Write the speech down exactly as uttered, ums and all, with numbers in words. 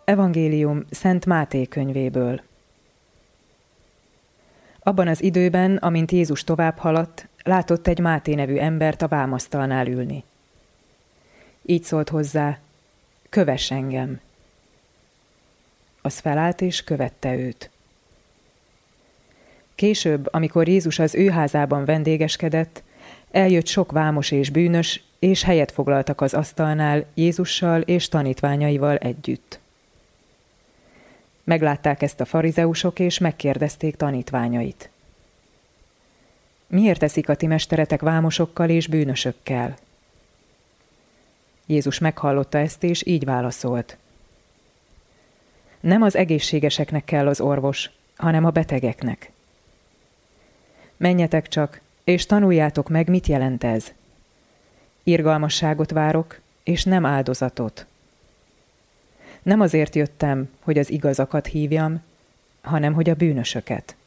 Evangélium Szent Máté könyvéből. Abban az időben, amint Jézus tovább haladt, látott egy Máté nevű embert a vámasztalnál ülni. Így szólt hozzá: kövess engem. Az felállt és követte őt. Később, amikor Jézus az ő házában vendégeskedett, eljött sok vámos és bűnös, és helyet foglaltak az asztalnál Jézussal és tanítványaival együtt. Meglátták ezt a farizeusok, és megkérdezték tanítványait: miért eszik a ti mesteretek vámosokkal és bűnösökkel? Jézus meghallotta ezt, és így válaszolt: nem az egészségeseknek kell az orvos, hanem a betegeknek. Menjetek csak, és tanuljátok meg, mit jelent ez. Irgalmasságot várok, és nem áldozatot. Nem azért jöttem, hogy az igazakat hívjam, hanem hogy a bűnösöket.